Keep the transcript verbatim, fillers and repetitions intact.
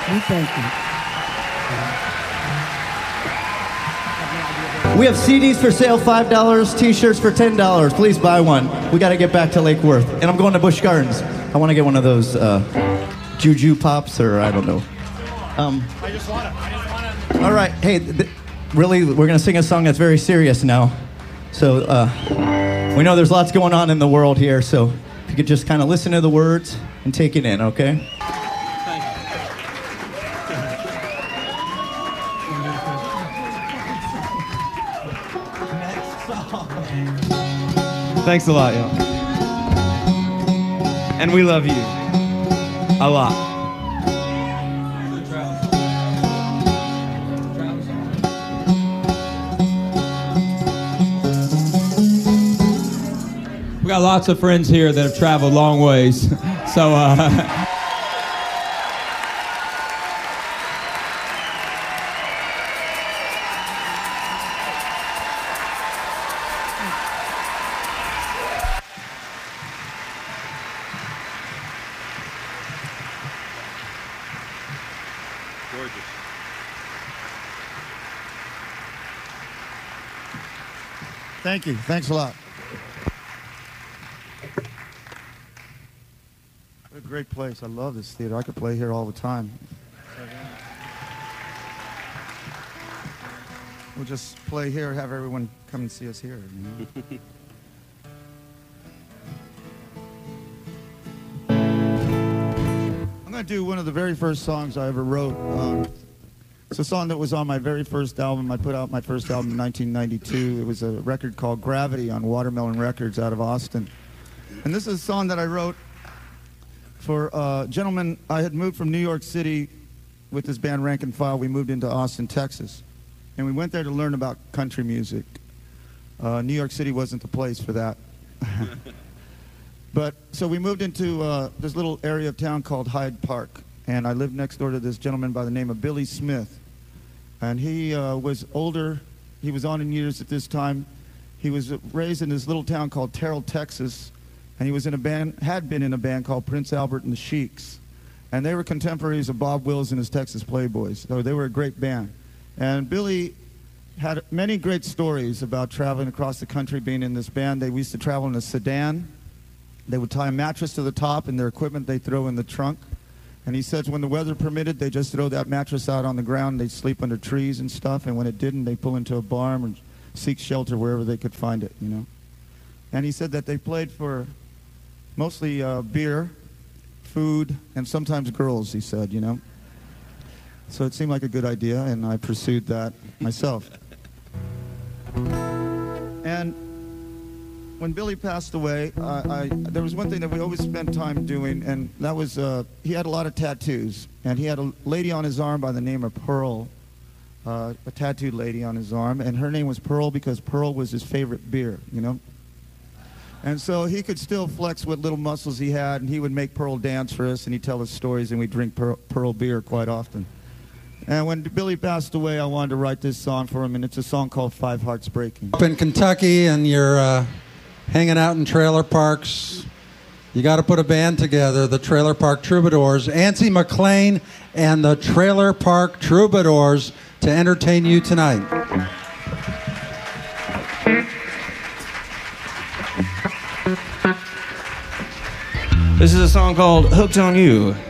We thank you. We have C Ds for sale, five dollars, T-shirts for ten dollars. Please buy one. We got to get back to Lake Worth. And I'm going to Busch Gardens. I want to get one of those uh, Juju Pops, or I don't know. Um, I just want to. I just want to. all right. Hey, th- really, we're going to sing a song that's very serious now. So uh, we know there's lots going on in the world here, so if you could just kind of listen to the words and take it in, okay? Thanks a lot, y'all. And we love you. A lot. We got lots of friends here that have traveled long ways. So, uh... Gorgeous. Thank you. Thanks a lot. What a great place. I love this theater. I could play here all the time. We'll just play here, have everyone come and see us here. You know? I'm going to do one of the very first songs I ever wrote. Um, it's a song that was on my very first album. I put out my first album in nineteen ninety-two. It was a record called Gravity on Watermelon Records out of Austin. And this is a song that I wrote for a gentleman. I had moved from New York City with this band Rank and File. We moved into Austin, Texas. And we went there to learn about country music. Uh, New York City wasn't the place for that. But so we moved into uh, this little area of town called Hyde Park. And I lived next door to this gentleman by the name of Billy Smith. And he uh, was older. He was on in years at this time. He was raised in this little town called Terrell, Texas. And he was in a band, had been in a band called Prince Albert and the Sheiks. And they were contemporaries of Bob Wills and his Texas Playboys. So they were a great band. And Billy had many great stories about traveling across the country, being in this band. They used to travel in a sedan. They would tie a mattress to the top, and their equipment they throw in the trunk. And he says when the weather permitted, they just throw that mattress out on the ground. They'd sleep under trees and stuff. And when it didn't, they pull into a barn and seek shelter wherever they could find it, you know. And he said that they played for mostly uh, beer, food, and sometimes girls, he said, you know. So it seemed like a good idea, and I pursued that myself. And when Billy passed away, I, I, there was one thing that we always spent time doing, and that was, uh, he had a lot of tattoos. And he had a lady on his arm by the name of Pearl, uh, a tattooed lady on his arm, and her name was Pearl because Pearl was his favorite beer, you know? And so he could still flex what little muscles he had, and he would make Pearl dance for us, and he'd tell us stories, and we'd drink Pearl, Pearl beer quite often. And when Billy passed away, I wanted to write this song for him, and it's a song called Five Hearts Breaking. Up in Kentucky, and you're uh, hanging out in trailer parks, you got to put a band together, the Trailer Park Troubadours, Ancy McLean and the Trailer Park Troubadours, to entertain you tonight. This is a song called Hooked on You.